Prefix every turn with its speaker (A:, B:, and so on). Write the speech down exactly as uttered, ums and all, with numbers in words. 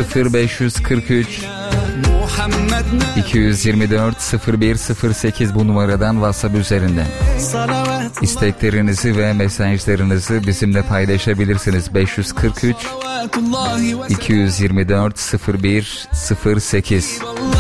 A: sıfır beş kırk üç iki yüz yirmi dört sıfır bir sıfır sekiz bu numaradan WhatsApp üzerinden isteklerinizi ve mesajlarınızı bizimle paylaşabilirsiniz. beş kırk üç iki yüz yirmi dört sıfır bir sıfır sekiz.